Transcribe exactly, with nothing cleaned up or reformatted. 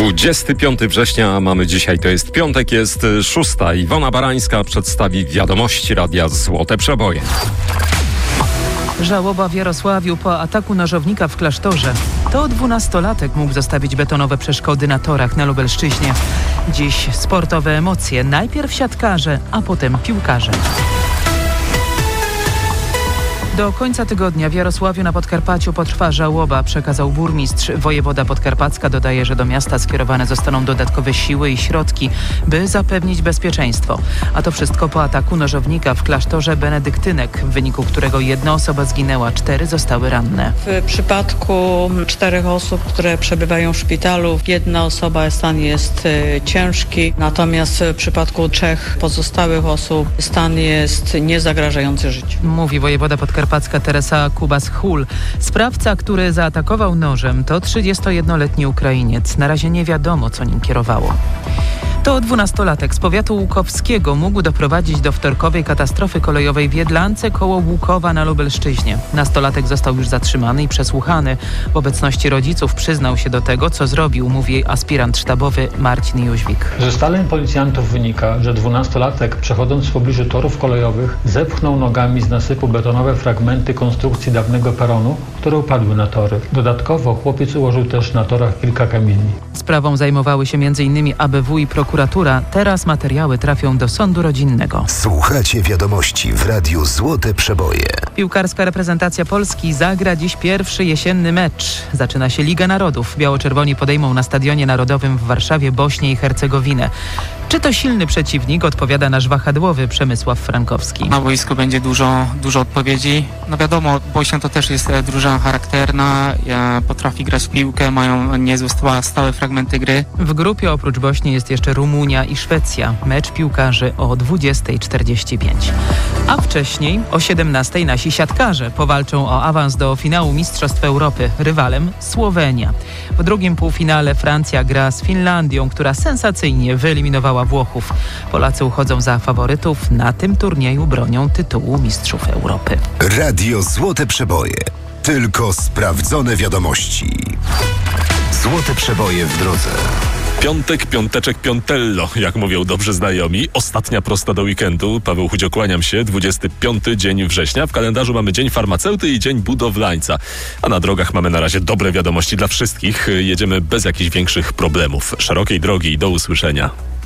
dwudziestego piątego września mamy dzisiaj, to jest piątek, jest szósta. Iwona Barańska przedstawi wiadomości Radia Złote Przeboje. Żałoba w Jarosławiu po ataku nożownika w klasztorze. To dwunastolatek mógł zostawić betonowe przeszkody na torach na Lubelszczyźnie. Dziś sportowe emocje. Najpierw siatkarze, a potem piłkarze. Do końca tygodnia w Jarosławiu na Podkarpaciu potrwa żałoba, przekazał burmistrz. Wojewoda podkarpacka dodaje, że do miasta skierowane zostaną dodatkowe siły i środki, by zapewnić bezpieczeństwo. A to wszystko po ataku nożownika w klasztorze benedyktynek, w wyniku którego jedna osoba zginęła, cztery zostały ranne. W przypadku czterech osób, które przebywają w szpitalu, jedna osoba stan jest y, ciężki, natomiast w przypadku trzech pozostałych osób stan jest niezagrażający życiu. Mówi wojewoda podkarpacka Teresa Kubas-Hul. Sprawca, który zaatakował nożem, to trzydziestojednoletni Ukrainiec. Na razie nie wiadomo, co nim kierowało. To dwunastolatek z powiatu łukowskiego mógł doprowadzić do wtorkowej katastrofy kolejowej w Jedlance koło Łukowa na Lubelszczyźnie. Nastolatek został już zatrzymany i przesłuchany. W obecności rodziców przyznał się do tego, co zrobił, mówi aspirant sztabowy Marcin Jóźwik. Z ustaleń policjantów wynika, że dwunastolatek, przechodząc w pobliżu torów kolejowych, zepchnął nogami z nasypu betonowe fragmenty konstrukcji dawnego peronu, które upadły na tory. Dodatkowo chłopiec ułożył też na torach kilka kamieni. Sprawą zajmowały się między innymi A B W i prokuratura. Teraz materiały trafią do sądu rodzinnego. Słuchacie wiadomości w Radiu Złote Przeboje. Piłkarska reprezentacja Polski zagra dziś pierwszy jesienny mecz. Zaczyna się Liga Narodów. Biało-czerwoni podejmą na Stadionie Narodowym w Warszawie Bośnię i Hercegowinę. Czy to silny przeciwnik? Odpowiada nasz wahadłowy Przemysław Frankowski. Na boisku będzie dużo, dużo odpowiedzi. No wiadomo, Bośnia to też jest drużyna charakterna, potrafi grać w piłkę, mają niezłe stałe fragmenty gry. W grupie oprócz Bośni jest jeszcze Rumunia i Szwecja. Mecz piłkarzy o dwudziesta czterdzieści pięć. A wcześniej o siedemnastej nasi siatkarze powalczą o awans do finału Mistrzostw Europy. Rywalem Słowenia. W drugim półfinale Francja gra z Finlandią, która sensacyjnie wyeliminowała Włochów. Polacy uchodzą za faworytów. Na tym turnieju bronią tytułu Mistrzów Europy. Radio Złote Przeboje. Tylko sprawdzone wiadomości. Złote Przeboje w drodze. Piątek, piąteczek, piątello, jak mówią dobrze znajomi. Ostatnia prosta do weekendu. Paweł Chudzio, kłaniam się. dwudziesty piąty dzień września. W kalendarzu mamy Dzień Farmaceuty i Dzień Budowlańca. A na drogach mamy na razie dobre wiadomości dla wszystkich. Jedziemy bez jakichś większych problemów. Szerokiej drogi i do usłyszenia.